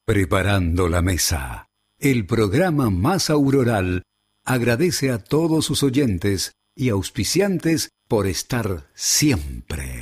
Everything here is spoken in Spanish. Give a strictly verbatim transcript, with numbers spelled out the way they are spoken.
Preparando la mesa. El programa más auroral agradece a todos sus oyentes y auspiciantes por estar siempre